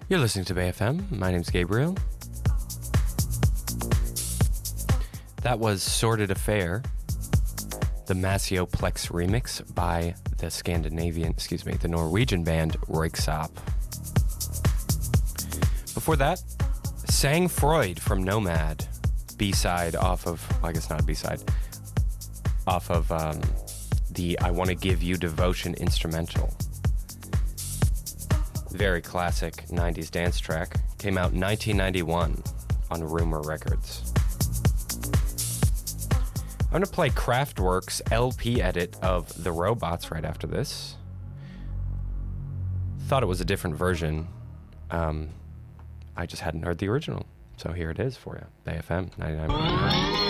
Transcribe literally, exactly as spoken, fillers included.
You're listening to Bay F M. My name's Gabriel. That was Sordid Affair, the Masioplex remix by the Scandinavian, excuse me, the Norwegian band Röyksopp. Before that, Sang Freud from Nomad, B-side off of, well, I guess not a B-side, off of um, the I Want to Give You Devotion instrumental. Very classic nineties dance track. Came out in nineteen ninety-one on Rumor Records. I'm going to play Kraftwerk's L P edit of The Robots right after this. Thought it was a different version. Um, I just hadn't heard the original. So here it is for you. Bay F M ninety-nine point nine.